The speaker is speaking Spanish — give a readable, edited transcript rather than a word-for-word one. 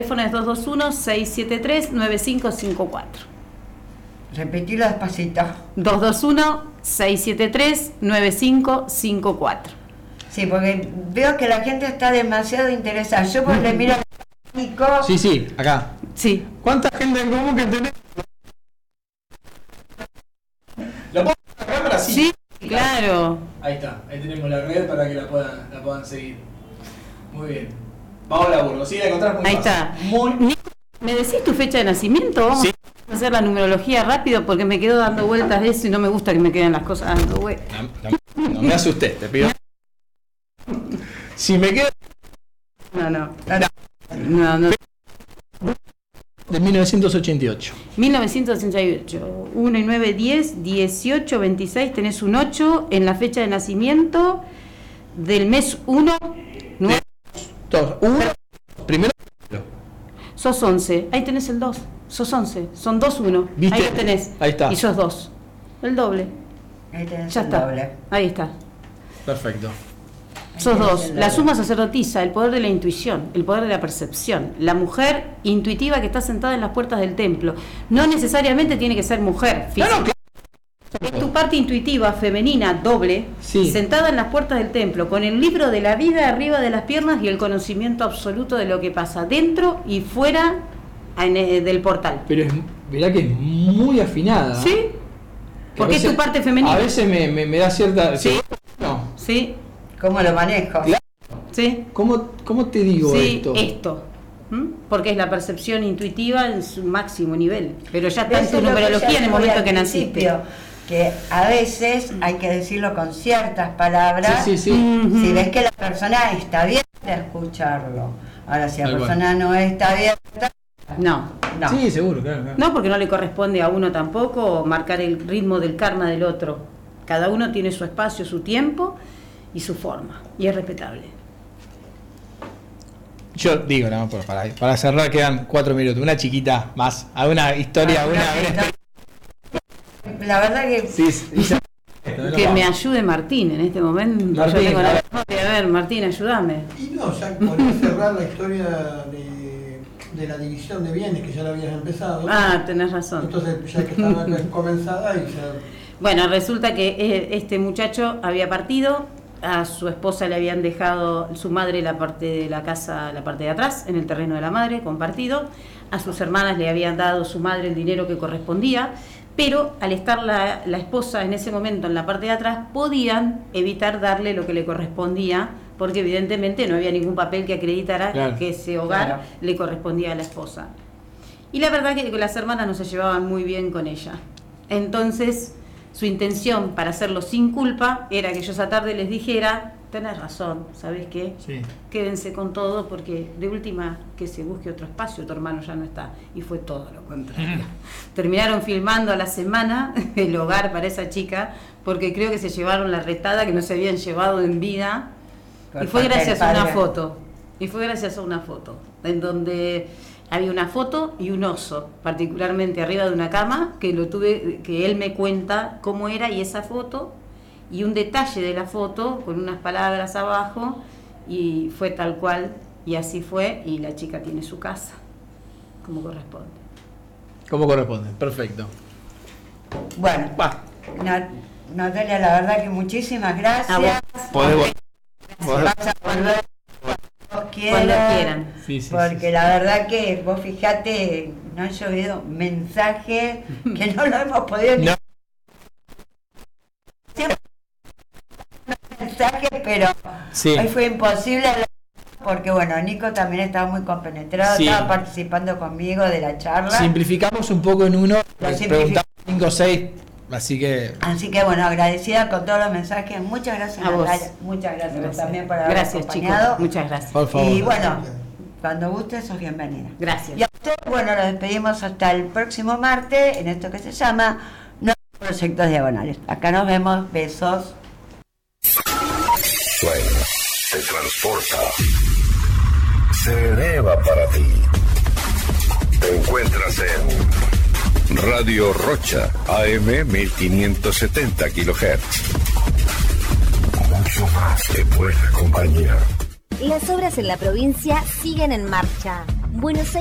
teléfono es 221-673-9554. Repetilo despacito. 221-673-9554. Sí, porque veo que la gente está demasiado interesada. Yo pues le miro al Nico. Sí, acá. Sí. ¿Cuánta gente en común que tenés? ¿Lo pongo en la cámara? Sí, claro. Ahí está, ahí tenemos la red para que la puedan seguir. Muy bien. Paola Burgos, ¿sí la encontrás? Ahí está. ¿Me decís tu fecha de nacimiento? Vamos a hacer la numerología rápido porque me quedo dando vueltas de eso y no me gusta que me queden las cosas dando vueltas. No me asustes, te pido. Si me quedo... No. De 1988. 1988. 1 y 9, 10, 18, 26. Tenés un 8 en la fecha de nacimiento del mes 1. 9. 2, 1. Primero. Sos 11. Ahí tenés el 2. Sos 11. Son 2, 1. ¿Viste? Ahí lo tenés. Ahí está. Y sos 2. El doble. Ahí tenés Ya el está. doble. Ahí está. Perfecto. Sos 2. La suma sacerdotisa, el poder de la intuición, el poder de la percepción. La mujer intuitiva que está sentada en las puertas del templo. No necesariamente tiene que ser mujer física. Claro. Es tu parte intuitiva, femenina, doble, sentada en las puertas del templo, con el libro de la vida arriba de las piernas y el conocimiento absoluto de lo que pasa dentro y fuera del portal. Pero mirá que es muy afinada. Sí, porque es tu parte femenina. A veces me da cierta... Sí. No. Sí. ¿Cómo lo manejo? Claro. Sí. ¿Cómo te digo esto? Porque es la percepción intuitiva en su máximo nivel. Pero ya está en tu numerología en el momento que naciste. Que a veces hay que decirlo con ciertas palabras. Sí. Si ves que la persona está abierta a escucharlo. Ahora, si la persona no está abierta, no. Sí, seguro, claro. No, porque no le corresponde a uno tampoco marcar el ritmo del karma del otro. Cada uno tiene su espacio, su tiempo y su forma, y es respetable. Yo digo, no, para cerrar quedan 4 minutos, una chiquita más, alguna historia, La verdad que... Que me ayude Martín en este momento. Martín, yo tengo la memoria. A ver, Martín, ayúdame. Y no, ya podés cerrar la historia de la división de bienes que ya la habías empezado. Ah, tenés razón. Entonces, ya que estaba comenzada y ya... Bueno, resulta que este muchacho había partido, a su esposa le habían dejado su madre la parte de la casa, la parte de atrás, en el terreno de la madre, compartido. A sus hermanas le habían dado su madre el dinero que correspondía, pero al estar la esposa en ese momento en la parte de atrás, podían evitar darle lo que le correspondía, porque evidentemente no había ningún papel que acreditara que ese hogar le correspondía a la esposa. Y la verdad que las hermanas no se llevaban muy bien con ella. Entonces, su intención para hacerlo sin culpa era que yo esa tarde les dijera: tenés razón, ¿sabés qué? Sí. Quédense con todo, porque de última que se busque otro espacio, tu hermano ya no está. Y fue todo lo contrario. Terminaron filmando a la semana el hogar para esa chica, porque creo que se llevaron la retada que no se habían llevado en vida. Y fue gracias a una foto. En donde había una foto y un oso, particularmente arriba de una cama, que él me cuenta cómo era, y esa foto y un detalle de la foto con unas palabras abajo, y fue tal cual, y así fue, y la chica tiene su casa como corresponde. Como corresponde, perfecto. Bueno, Natalia, la verdad que muchísimas gracias. Podés Vas a volver cuando quieran. Porque la verdad que vos fijate, no han llovido mensajes que no lo hemos podido ni mensajes, pero hoy fue imposible porque bueno, Nico también estaba muy compenetrado, estaba participando conmigo de la charla. Simplificamos un poco en uno, preguntamos 5 o 6. Así que bueno, agradecida con todos los mensajes. Muchas gracias, Natalia. Muchas gracias también por haber acompañado. Chicos, muchas gracias. Por favor. Y bueno, cuando gustes, sos bienvenida. Gracias. Y a ustedes, bueno, nos despedimos hasta el próximo martes en esto que se llama Nuevos Proyectos Diagonales. Acá nos vemos. Besos. Sueño, te transporta, se eleva para ti. Te encuentras en Radio Rocha, AM 1570 kHz. Mucho más que buena compañía. Las obras en la provincia siguen en marcha. Buenos Aires.